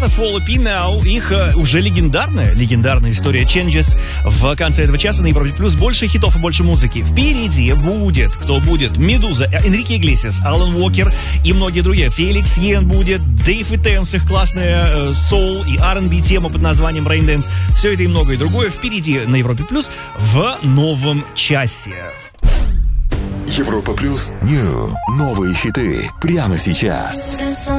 Fall Up Now. Их уже легендарная история Changes в конце этого часа на Европе Плюс. Больше хитов и больше музыки. Впереди будет, кто будет? Медуза, Энрике Иглесиас, Алан Уокер и многие другие. Феликс Йен будет, Дэйв и Тэмс, их классная соул и R&B тема под названием Rain Dance. Все это и многое другое впереди на Европе Плюс в новом часе. Европа Плюс. Новые хиты прямо сейчас.